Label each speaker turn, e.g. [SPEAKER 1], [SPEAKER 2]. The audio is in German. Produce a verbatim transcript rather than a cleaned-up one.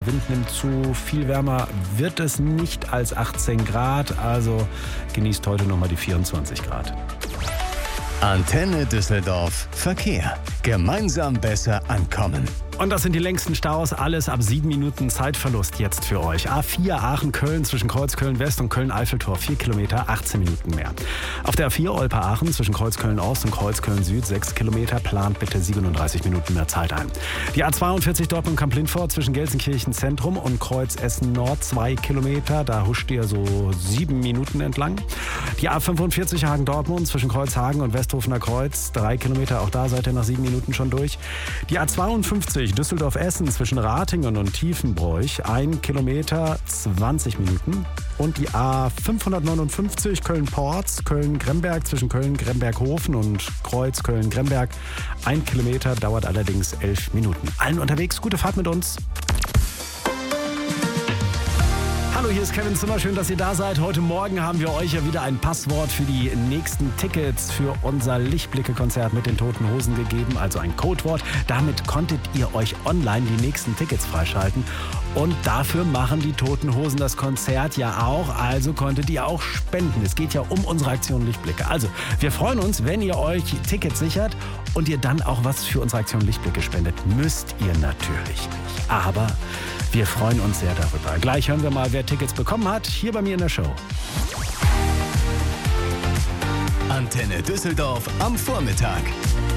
[SPEAKER 1] Wind nimmt zu. Viel wärmer wird es nicht als achtzehn Grad. Also genießt heute nochmal die vierundzwanzig Grad.
[SPEAKER 2] Antenne Düsseldorf Verkehr. Gemeinsam besser ankommen.
[SPEAKER 1] Und das sind die längsten Staus. Alles ab sieben Minuten Zeitverlust jetzt für euch. A vier Aachen-Köln zwischen Kreuzköln-West und Köln-Eiffeltor. vier Kilometer, achtzehn Minuten mehr. Auf der A vier Olpe-Aachen zwischen Kreuzköln-Ost und Kreuzköln-Süd. sechs Kilometer. Plant bitte siebenunddreißig Minuten mehr Zeit ein. Die A zweiundvierzig Dortmund-Kamp-Lindfort zwischen Gelsenkirchen Zentrum und Kreuz Essen-Nord. zwei Kilometer. Da huscht ihr so sieben Minuten entlang. Die A fünfundvierzig Hagen-Dortmund zwischen Kreuzhagen und Westhofener Kreuz. drei Kilometer. Auch da seid ihr nach sieben Minuten schon durch. Die A zweiundfünfzig Düsseldorf-Essen zwischen Ratingen und Tiefenbroich, ein Kilometer, zwanzig Minuten. Und die A fünfhundertneunundfünfzig Köln-Porz, Köln-Gremberg zwischen Köln-Gremberg-Hofen und Kreuz Köln-Gremberg, ein Kilometer, dauert allerdings elf Minuten. Allen unterwegs, gute Fahrt mit uns. Hallo, hier ist Kevin Zimmer. Schön, dass ihr da seid. Heute Morgen haben wir euch ja wieder ein Passwort für die nächsten Tickets für unser Lichtblicke-Konzert mit den Toten Hosen gegeben, also ein Codewort. Damit konntet ihr euch online die nächsten Tickets freischalten. Und dafür machen die Toten Hosen das Konzert ja auch, also konntet ihr auch spenden. Es geht ja um unsere Aktion Lichtblicke. Also, wir freuen uns, wenn ihr euch Tickets sichert und ihr dann auch was für unsere Aktion Lichtblicke spendet. Müsst ihr natürlich nicht. Aber wir freuen uns sehr darüber. Gleich hören wir mal, wer Tickets bekommen hat, hier bei mir in der Show.
[SPEAKER 2] Antenne Düsseldorf am Vormittag.